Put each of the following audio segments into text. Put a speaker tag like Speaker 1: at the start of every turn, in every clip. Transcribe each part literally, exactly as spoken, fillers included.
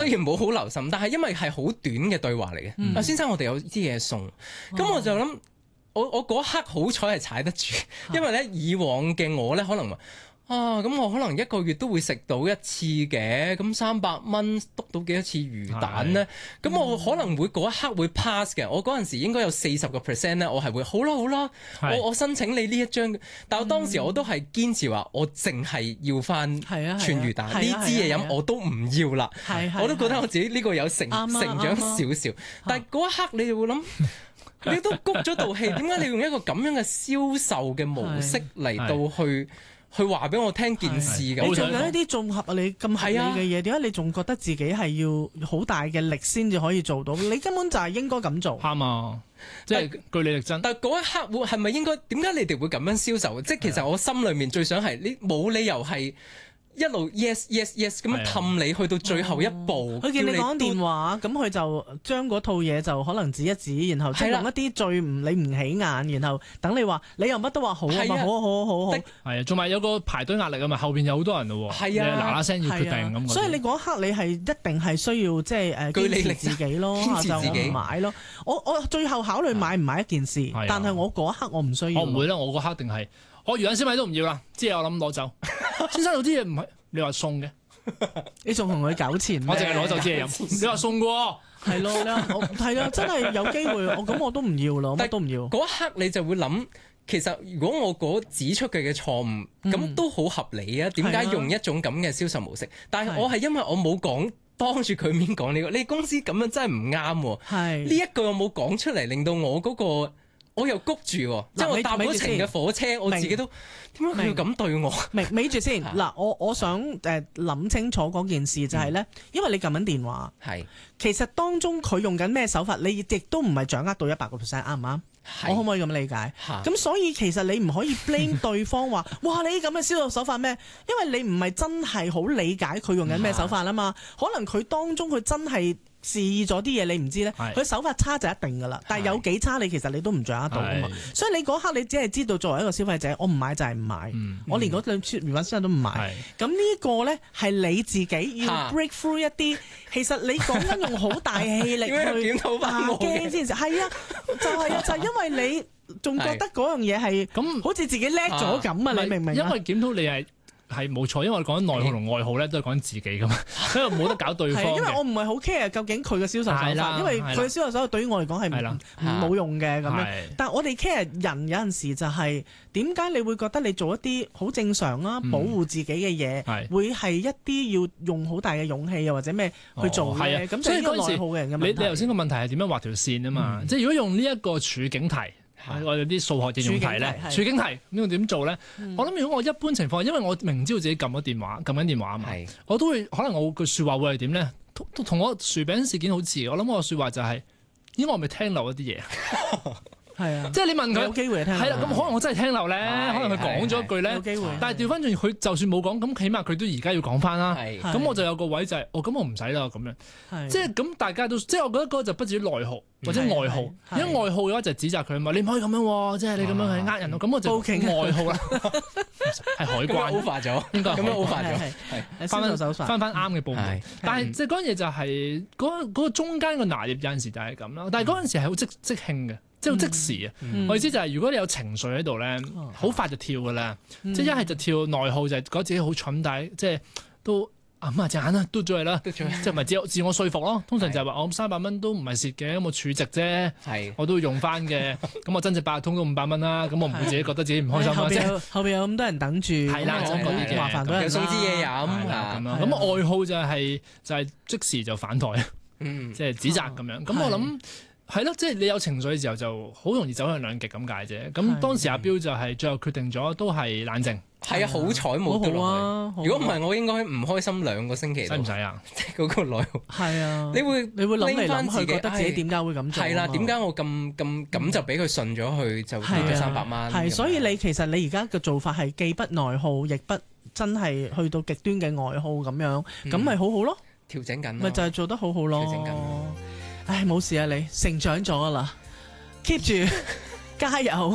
Speaker 1: 雖然冇好留心，但係因為係好短嘅對話嚟嘅。阿、嗯、先生，我哋有啲嘢送，咁、哦、我就諗，我我嗰刻好彩係踩得住，因為咧以往嘅我咧可能話。啊，咁我可能一個月都會食到一次嘅，咁三百蚊篤到幾多次魚蛋咧？咁我可能會嗰一刻會 pass 嘅。我嗰陣時應該有四十個 percent 咧，我係會好啦好啦，我我申請你呢一張。但係當時我都係堅持話，我淨係要翻串魚蛋呢支嘢飲，我都唔要啦。我都覺得我自己呢個有成成長少少。但係嗰一刻你就會諗，你都谷咗道氣，點解你用一個咁樣嘅銷售嘅模式嚟到去？去話俾我聽件事咁，
Speaker 2: 你仲有一啲綜合啊！你咁合理嘅嘢，點解你仲覺得自己係要好大嘅力先至可以做到？你根本就係應該咁做。
Speaker 3: 啱啊！即係據理力爭。
Speaker 1: 但係嗰一刻會係咪應該？點解你哋會咁樣銷售？即係其實我心裏面最想係你冇理由係。一路 yes yes yes 咁樣氹你去到最後一步，
Speaker 2: 佢見你講電話，咁佢就將嗰套嘢就可能指一指，然後即係用一啲最唔你唔起眼，然後等你話你又乜都話好啊嘛，好好好好。
Speaker 3: 係啊，仲埋有個排隊壓力啊嘛，後邊有好多人咯，係啊，嗱嗱聲要決定咁。
Speaker 2: 所以你嗰一刻你係一定係需要即係誒堅持自己咯，就唔買咯。我我最後考慮買唔買一件事，但係我嗰一刻我唔需要。
Speaker 3: 我唔會啦，我嗰刻定係。我魚蛋燒賣都唔要啦，之後我諗攞走。先生有啲嘢唔係你話送嘅，
Speaker 2: 你仲同佢糾纏？
Speaker 3: 我淨係攞走支嘢飲。你話送嘅，
Speaker 2: 係咯，係啊，真係有機會，我咁我都唔要咯，乜都唔要。
Speaker 1: 嗰一刻你就會諗，其實如果我嗰指出佢嘅錯誤，咁、嗯、都好合理啊。點解用一種咁嘅銷售模式？但係我係因為我冇講。當住佢面講呢個，你公司咁樣真係唔啱。係呢一句我冇講出嚟，令到我嗰、嗰個。我又谷住，即係我搭嗰程嘅火車，我自己都點解佢要咁對我？
Speaker 2: 咪咪住先嗱，我我想誒諗清楚嗰件事就係咧，因為你撳緊電話，係其實當中佢用緊咩手法，你亦都唔係掌握到一百個 percent 啱唔啱？我可唔可以咁理解？咁所以其實你唔可以 blame 對方話，哇你咁嘅銷售手法咩？因為你唔係真係好理解佢用緊咩手法啊嘛，可能佢當中佢真係。示意咗啲嘢你唔知咧，佢手法差就一定噶啦。但係有幾差你其實你都唔掌握到噶嘛。所以你嗰刻你只係知道作為一個消費者，我唔買就係唔買，嗯、我連嗰兩串魚蛋燒都唔買。咁呢個咧係你自己要 break through 一啲。其實你講緊用好大氣力去打機先，係啊，就係、是、啊，就係、是、因為你仲覺得嗰樣嘢係咁，好似自己叻咗咁啊！你明唔明？
Speaker 3: 因為檢討你係。係冇錯，因為我講緊內耗同外耗咧，都係講緊自己噶嘛，所以冇得搞對方。
Speaker 2: 因為我唔係好 care 究竟佢嘅銷售手法，因為佢嘅銷售手法對於我嚟講係冇用嘅咁樣。但係我哋 care 人有陣時就係點解你會覺得你做一啲好正常啊，保護自己嘅嘢，嗯、會係一啲要用好大嘅勇氣又或者咩去做嘅？咁、哦、就係個內耗嘅人嘅問題。你你頭先個問題係點樣畫條線啊嘛？嗯、即係如果用呢一個處境題。我哋啲數學應用題咧，處境題呢個點做咧？嗯、我諗如果我一般情況，因為我明知道自己撳咗電話，撳緊電話啊嘛，是我都會可能我句説話會係點咧？同我薯餅事件好似，我諗我個説話就係、是，應該我咪聽漏一啲嘢。係啊，即係你問佢有機會聽，係啦，咁可能我真係聽漏咧，可能佢講咗一句咧，有機會。但係調翻轉，佢就算冇講，咁起碼佢都而家要講翻啦。咁我就有個位就係，哦，咁我唔使啦，咁樣。即係咁，大家都即係我覺得嗰個就不至於內耗或者外耗。因為外耗嘅話就指責佢啊嘛，你唔可以咁樣，即係你咁樣係呃人咯。咁我就外耗啦，係海關
Speaker 1: 污化咗，應該咁樣污化咗，
Speaker 3: 翻翻翻翻啱嘅部門。但係即係嗰樣嘢就係嗰嗰個中間個拿捏有陣時就係咁啦。但係嗰陣時係好即即興嘅。即係好即時啊！嗯、我意思就係，如果你有情緒喺度咧，好、嗯、快就跳噶啦。嗯、即係一係就跳內耗，就係覺得自己好蠢，但係即係都揞下隻眼啦，嘟咗嚟啦，即係咪自自我說服咯？通常就係話我三百蚊都唔係蝕嘅，咁我儲值啫，是我都會用翻嘅。咁我增值八達通都五百蚊啦，咁我唔會自己覺得自己唔開心啦。即係
Speaker 2: 後邊有咁多人等住，
Speaker 3: 係啦，就嗰啲嘅麻煩
Speaker 1: 到人啦，送支嘢飲
Speaker 3: 咁樣。咁外耗就係就係即時就反台，即係指責咁樣。咁我諗。係咯，即係你有情緒嘅時候就好容易走向兩極咁解啫。咁當時阿標就係最後決定咗都係冷靜。
Speaker 1: 係啊，好彩冇跌落去。如果唔係，我應該唔開心兩個星期。
Speaker 3: 使唔使啊？
Speaker 1: 即係嗰個內耗。
Speaker 2: 係啊，
Speaker 1: 你會
Speaker 2: 你會諗嚟諗去，
Speaker 1: 覺
Speaker 2: 得自己點解會咁做？
Speaker 1: 係啦，點解我咁咁咁就俾佢順咗去就跌咗三百蚊？
Speaker 2: 係，所以你其實你而家嘅做法係既不內耗，亦不真係去到極端嘅外耗咁樣，咁咪好好咯。
Speaker 1: 調整緊。
Speaker 2: 咪就係做得好好咯。調整緊。唉，冇事啊，你成長咗噶啦 ，keep 住加油。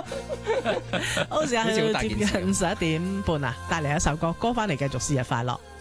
Speaker 2: 好，時間去到接近十一點半啊，帶嚟一首歌，歌翻嚟繼續，生日快樂。